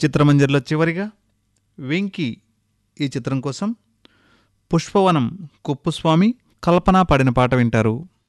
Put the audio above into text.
చిత్రమంజరిలో చివరిగా వెంకీ ఈ చిత్రం కోసం పుష్పవనం కుప్పుస్వామి కల్పన పాడిన పాట వింటారు.